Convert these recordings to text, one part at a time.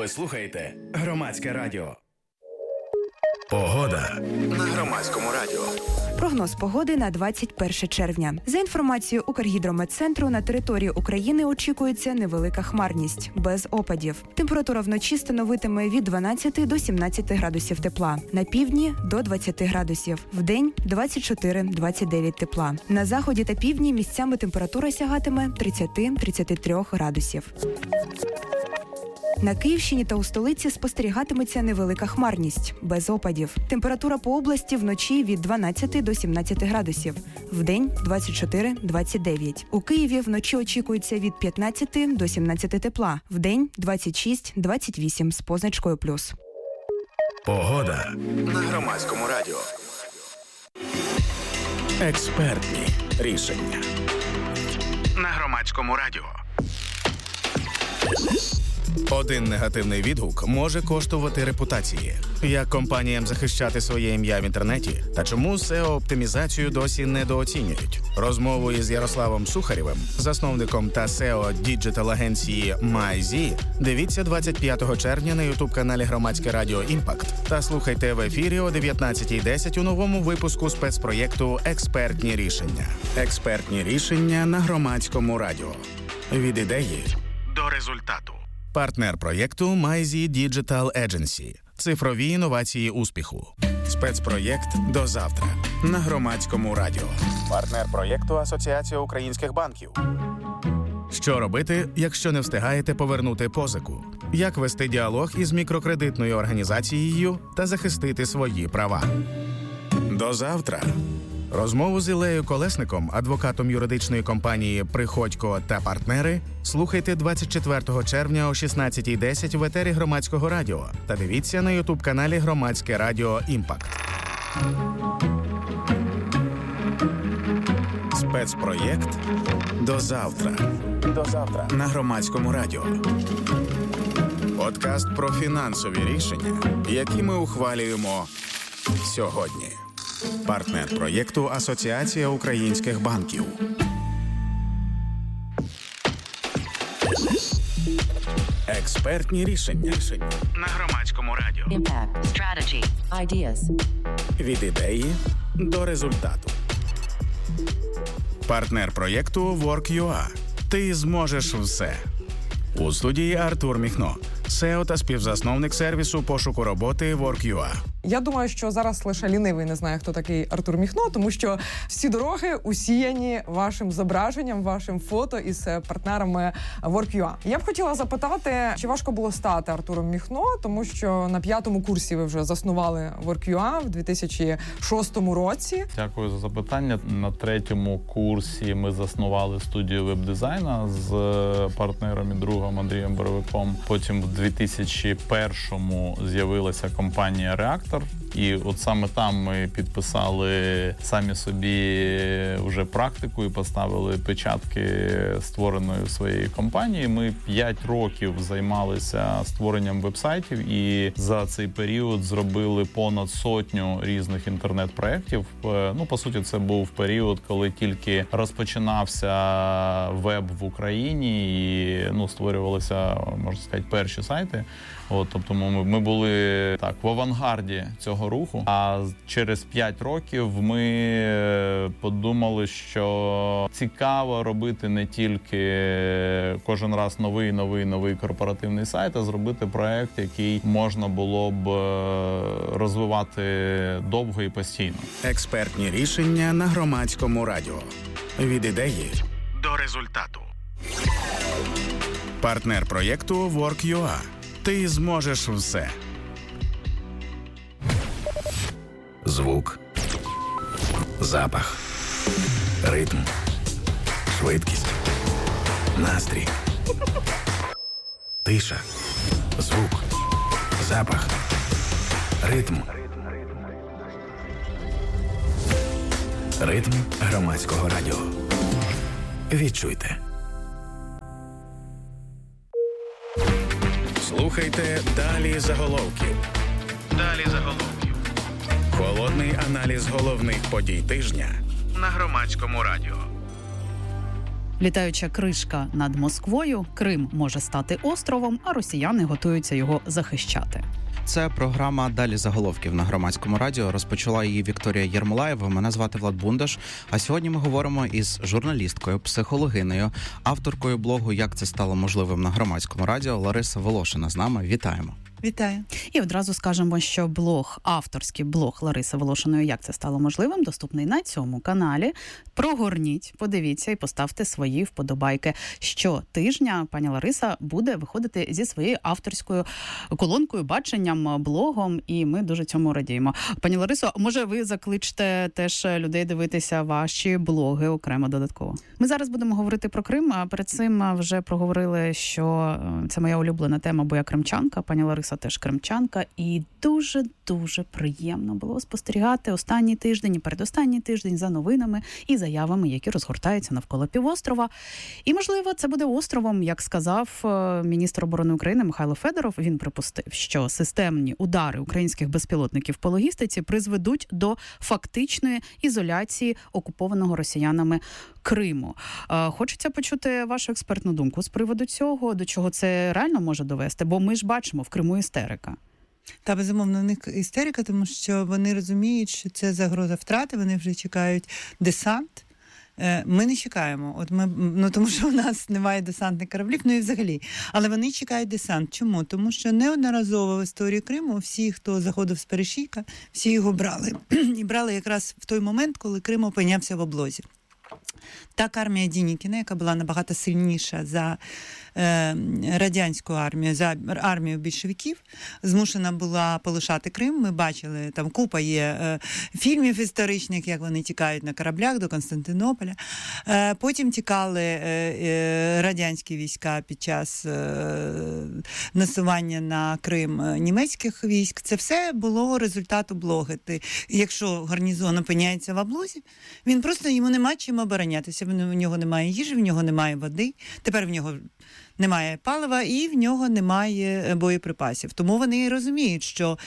Ви слухаєте Громадське радіо. Погода на Громадському радіо. Прогноз погоди на 21 червня. За інформацією Укргідрометцентру, на території України очікується невелика хмарність, без опадів. Температура вночі становитиме від 12 до 17 градусів тепла. На півдні – до 20 градусів. Вдень – 24-29 тепла. На заході та півдні місцями температура сягатиме 30-33 градусів. На Київщині та у столиці спостерігатиметься невелика хмарність, без опадів. Температура по області вночі від 12 до 17 градусів. Вдень – 24-29. У Києві вночі очікується від 15 до 17 тепла. Вдень – 26-28 з позначкою плюс. Погода на Громадському радіо. Експертні рішення на Громадському радіо. Один негативний відгук може коштувати репутації. Як компаніям захищати своє ім'я в інтернеті? Та чому SEO-оптимізацію досі недооцінюють? Розмову із Ярославом Сухарєвим, засновником та SEO діджитал-агенції MyZ, дивіться 25 червня на ютуб-каналі Громадське радіо «Імпакт» та слухайте в ефірі о 19:10 у новому випуску спецпроєкту «Експертні рішення». Експертні рішення на Громадському радіо. Від ідеї до результату. Партнер проєкту MyZ Digital Agency. Цифрові інновації успіху. Спецпроєкт «До завтра» на Громадському радіо. Партнер проєкту Асоціація українських банків. Що робити, якщо не встигаєте повернути позику? Як вести діалог із мікрокредитною організацією та захистити свої права? До завтра. Розмову з Іллею Колесником, адвокатом юридичної компанії «Приходько та партнери», слухайте 24 червня о 16:10 в етері Громадського радіо та дивіться на ютуб-каналі Громадське радіо «Імпакт». Спецпроєкт «До завтра». До завтра на Громадському радіо. Подкаст про фінансові рішення, які ми ухвалюємо сьогодні. Партнер проєкту Асоціація українських банків. Експертні рішення на Громадському радіо. Impact, strategy, ideas. Від ідеї до результату. Партнер проєкту Work.ua. Ти зможеш все. У студії Артур Міхно, SEO та співзасновник сервісу пошуку роботи Work.ua. Я думаю, що зараз лише лінивий не знає, хто такий Артур Міхно, тому що всі дороги усіяні вашим зображенням, вашим фото із партнерами Work.ua. Я б хотіла запитати, чи важко було стати Артуром Міхно, тому що на 5-му курсі ви вже заснували Work.ua в 2006 році. Дякую за запитання. На 3-му курсі ми заснували студію веб-дизайна з партнером і другом Андрієм Боровиком. Потім в 2001-му з'явилася компанія «Реактор». І от саме там ми підписали самі собі вже практику і поставили печатки створеної своєї компанії. Ми 5 років займалися створенням вебсайтів і за цей період зробили понад 100 різних інтернет-проєктів. Ну, по суті, це був період, коли тільки розпочинався веб в Україні і створювалися, можна сказати, перші сайти. Тобто ми були так в авангарді цього руху. А через 5 років ми подумали, що цікаво робити не тільки кожен раз новий корпоративний сайт, а зробити проект, який можна було б розвивати довго і постійно. Експертні рішення на Громадському радіо. Від ідеї до результату. Партнер проєкту Work.ua. Ти зможеш все. Звук, запах, ритм, швидкість, настрій, тиша, звук, запах, ритм. Ритм Громадського радіо. Відчуйте. Слухайте «Далі заголовків». Далі заголовків. Холодний аналіз головних подій тижня на Громадському радіо. Літаюча кришка над Москвою, Крим може стати островом, а росіяни готуються його захищати. Це програма «Далі заголовків» на Громадському радіо. Розпочала її Вікторія Єрмолаєва. Мене звати Влад Бундаш. А сьогодні ми говоримо із журналісткою, психологинею, авторкою блогу «Як це стало можливим» на Громадському радіо Лариса Волошина з нами. Вітаємо. Вітаю. І одразу скажемо, що авторський блог Лариси Волошиної «Як це стало можливим» доступний на цьому каналі. Прогорніть, подивіться і поставте свої вподобайки. Щотижня пані Лариса буде виходити зі своєю авторською колонкою, баченням, блогом, і ми дуже цьому радіємо. Пані Ларисо, може ви закличте теж людей дивитися ваші блоги окремо додатково? Ми зараз будемо говорити про Крим, а перед цим вже проговорили, що це моя улюблена тема, бо я кримчанка. Пані Лариса теж кримчанка, і дуже-дуже приємно було спостерігати останній тиждень і передостанній тиждень за новинами і заявами, які розгортаються навколо півострова. І, можливо, це буде островом, як сказав міністр оборони України Михайло Федоров. Він припустив, що системні удари українських безпілотників по логістиці призведуть до фактичної ізоляції окупованого росіянами Криму. Хочеться почути вашу експертну думку з приводу цього, до чого це реально може довести, бо ми ж бачимо, в Криму істерика. Та, безумовно, в них істерика, тому що вони розуміють, що це загроза втрати, вони вже чекають десант. Ми не чекаємо, тому що у нас немає десантних кораблів, і взагалі. Але вони чекають десант. Чому? Тому що неодноразово в історії Криму всі, хто заходив з перешийка, всі його брали. І брали якраз в той момент, коли Крим опинявся в облозі. Так армія Дінікіна, яка була набагато сильніша за радянську армію, за армію більшовиків, змушена була полишати Крим. Ми бачили, там купа є фільмів історичних, як вони тікають на кораблях до Константинополя. Потім тікали радянські війська під час насування на Крим німецьких військ. Це все було результат облоги. Якщо гарнізон опиняється в облозі, він просто, йому нема чим оборонятися. В нього немає їжі, в нього немає води. Тепер в нього немає палива і в нього немає боєприпасів. Тому вони розуміють, що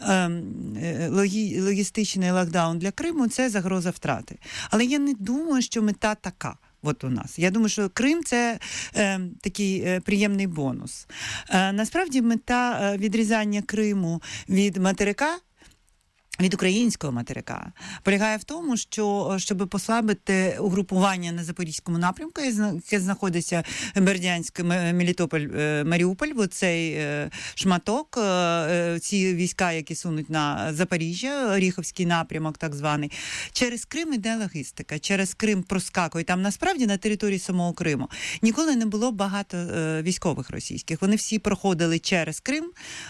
логістичний локдаун для Криму – це загроза втрати. Але я не думаю, що мета така. От у нас. Я думаю, що Крим – це такий приємний бонус. Насправді мета відрізання Криму від материка, від українського материка, полягає в тому, щоб послабити угрупування на Запорізькому напрямку, яке знаходиться Бердянськ, Мелітополь, Маріуполь, бо цей шматок, ці війська, які сунуть на Запоріжжя, Оріховський напрямок так званий, через Крим іде логістика, через Крим проскакує. Там насправді на території самого Криму ніколи не було багато військових російських. Вони всі проходили через Крим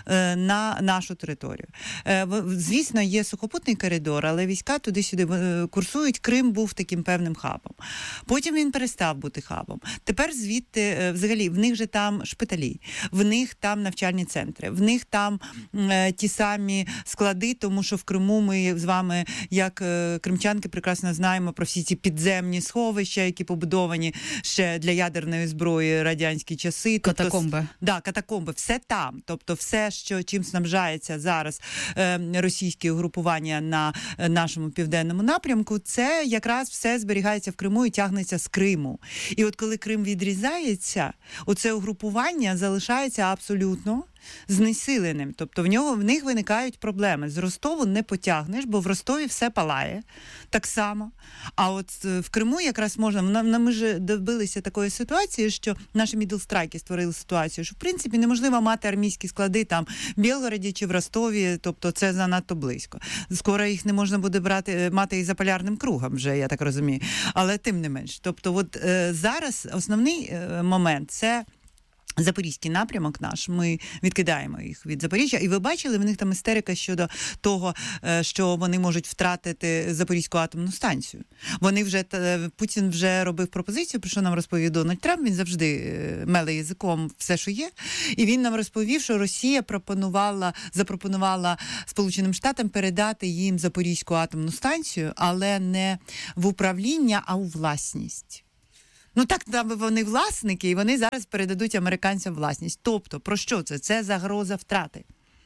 на нашу територію. Звісно, є сухопутний коридор, але війська туди-сюди курсують. Крим був таким певним хабом. Потім він перестав бути хабом. Тепер звідти, взагалі, в них же там шпиталі, в них там навчальні центри, в них там ті самі склади, тому що в Криму ми з вами, як кримчанки, прекрасно знаємо про всі ці підземні сховища, які побудовані ще для ядерної зброї радянські часи. Катакомби. Да, катакомби. Все там. Тобто все, чим снабжається зараз російські угрупування на нашому південному напрямку, це якраз все зберігається в Криму і тягнеться з Криму. І от коли Крим відрізається, оце угрупування залишається абсолютно знесиленим. Тобто в них виникають проблеми. З Ростову не потягнеш, бо в Ростові все палає так само. А от в Криму якраз можна... Ми ж добилися такої ситуації, що наші мідлстрайки створили ситуацію, що в принципі неможливо мати армійські склади там в Білгороді чи в Ростові, тобто це занадто близько. Скоро їх не можна буде мати і за полярним кругом вже, я так розумію. Але тим не менш. Тобто от зараз основний момент – це Запорізький напрямок наш, ми відкидаємо їх від Запоріжжя. І ви бачили, в них там істерика щодо того, що вони можуть втратити Запорізьку атомну станцію. Путін вже робив пропозицію, про що нам розповів Дональд Трамп, він завжди меле язиком все, що є. І він нам розповів, що Росія запропонувала Сполученим Штатам передати їм Запорізьку атомну станцію, але не в управління, а у власність. Так, там вони власники, і вони зараз передадуть американцям власність. Тобто, про що це? Це загроза втрати.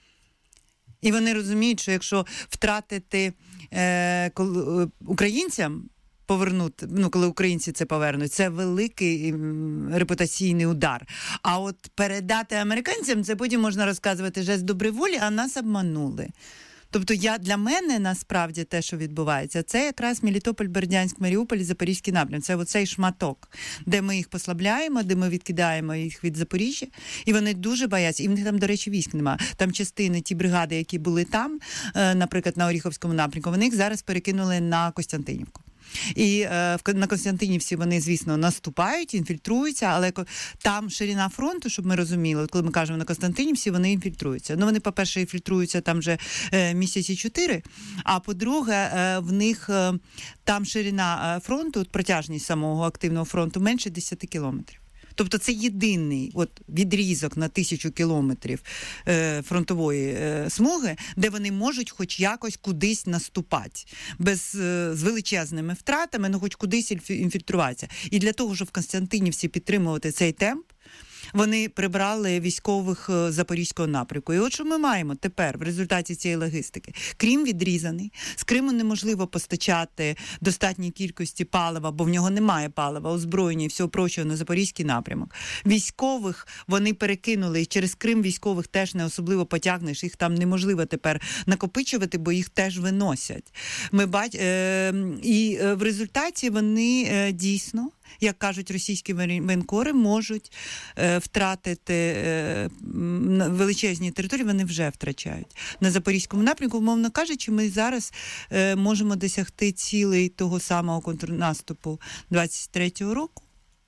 І вони розуміють, що якщо втратити українцям повернути, коли українці це повернуть, це великий репутаційний удар. А от передати американцям, це потім можна розказувати жест доброї волі, а нас обманули. Тобто для мене, насправді, те, що відбувається, це якраз Мелітополь, Бердянськ, Маріуполь, Запорізький напрям. Це оцей шматок, де ми їх послабляємо, де ми відкидаємо їх від Запоріжжя, і вони дуже бояться. І в них там, до речі, військ немає. Там частини, ті бригади, які були там, наприклад, на Оріховському напрямку, вони їх зараз перекинули на Костянтинівку. І на Костянтинівці вони, звісно, наступають, інфільтруються, але там ширина фронту, щоб ми розуміли, коли ми кажемо на Костянтинівці, вони інфільтруються. Вони, по-перше, інфільтруються там вже місяці 4, а по-друге, в них там ширина фронту, протяжність самого активного фронту менше 10 кілометрів. Тобто це єдиний відрізок на 1000 кілометрів фронтової смуги, де вони можуть хоч якось кудись наступати. З величезними втратами, хоч кудись інфільтруватися. І для того, щоб в Костянтинівці підтримувати цей темп, вони прибрали військових Запорізького напрямку. І от що ми маємо тепер в результаті цієї логістики? Крим відрізаний, з Криму неможливо постачати достатній кількості палива, бо в нього немає палива, озброєння і всього прочого на Запорізький напрямок. Військових вони перекинули, і через Крим військових теж не особливо потягнеш, їх там неможливо тепер накопичувати, бо їх теж виносять. І в результаті вони дійсно, як кажуть російські воєнкори, можуть втратити величезні території, вони вже втрачають. На Запорізькому напрямку, умовно кажучи, ми зараз можемо досягти цілей того самого контрнаступу 23-го року.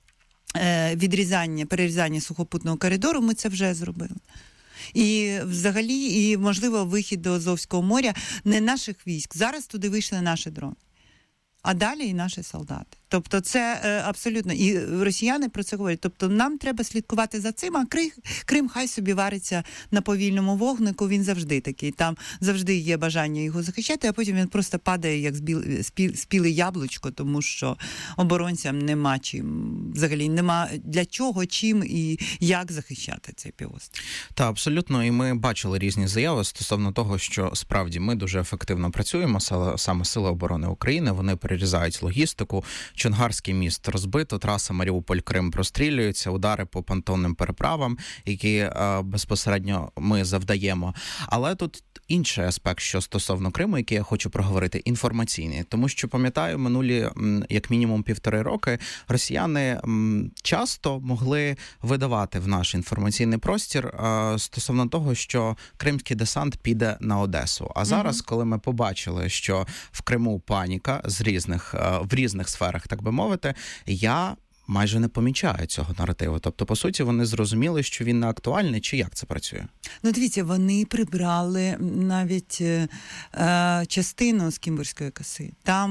Перерізання сухопутного коридору, ми це вже зробили. І взагалі, можливо, вихід до Азовського моря не наших військ. Зараз туди вийшли наші дрони. А далі і наші солдати. Тобто це абсолютно, і росіяни про це говорять. Тобто нам треба слідкувати за цим, а Крим хай собі вариться на повільному вогнику, він завжди такий. Там завжди є бажання його захищати, а потім він просто падає, як спіле яблучко, тому що оборонцям нема чим, взагалі нема для чого, чим і як захищати цей півострів. Та, абсолютно, і ми бачили різні заяви стосовно того, що справді ми дуже ефективно працюємо, саме Сили оборони України, вони перерізають логістику, Чонгарський міст розбито, траса Маріуполь-Крим прострілюється, удари по понтонним переправам, які безпосередньо ми завдаємо. Але тут інший аспект, що стосовно Криму, який я хочу проговорити, інформаційний. Тому що, пам'ятаю, минулі, як мінімум, 1,5 роки росіяни часто могли видавати в наш інформаційний простір стосовно того, що кримський десант піде на Одесу. А зараз, коли ми побачили, що в Криму паніка в різних сферах, так би мовити, я майже не помічаю цього наративу. Тобто, по суті, вони зрозуміли, що він не актуальний, чи як це працює? Дивіться, вони навіть частину з Кімбурської коси.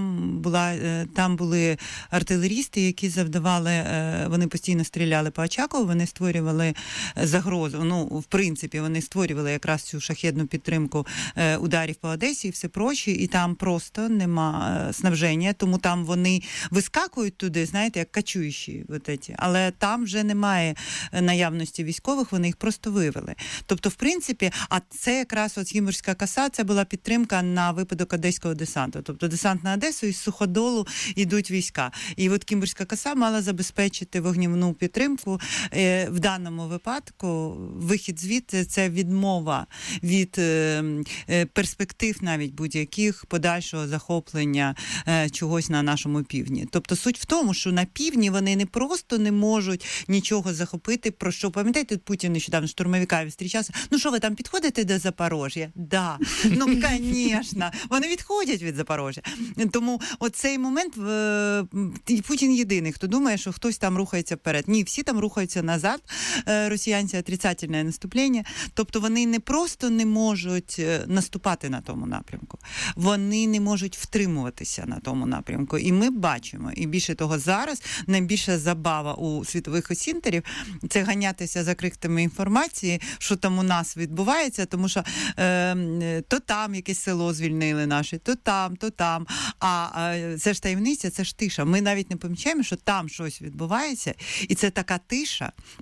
Там були артилерісти, які завдавали, вони постійно стріляли по Очакову, вони створювали загрозу. В принципі, вони створювали якраз цю шахедну підтримку ударів по Одесі і все проще, і там просто нема снабження, тому там вони вискакують туди, знаєте, як качуючі. Але там вже немає наявності військових, вони їх просто вивели. Тобто, в принципі, а це якраз Кімбурська коса, це була підтримка на випадок одеського десанту. Тобто десант на Одесу, із Суходолу йдуть війська. І Кімбурська коса мала забезпечити вогнівну підтримку. В даному випадку вихід звідти – це відмова від перспектив навіть будь-яких подальшого захоплення чогось на нашому півдні. Тобто суть в тому, що на півдні вони не просто не можуть нічого захопити, про що, пам'ятаєте, Путін нещодавно штурмовиками зустрічався, що ви там підходите до Запорожжя? Да, звісно, вони відходять від Запорожжя. Тому оцей момент Путін єдиний, хто думає, що хтось там рухається вперед. Ні, всі там рухаються назад, росіянці отрицательне наступлення. Тобто вони не просто не можуть наступати на тому напрямку, вони не можуть втримуватися на тому напрямку. І ми бачимо, і більше того, зараз найбільша забава у світових осінтерів – це ганятися за крихтами інформації, що там у нас відбувається, тому що то там якесь село звільнили наше, то там. А це ж таємниця, це ж тиша. Ми навіть не помічаємо, що там щось відбувається, і це така тиша,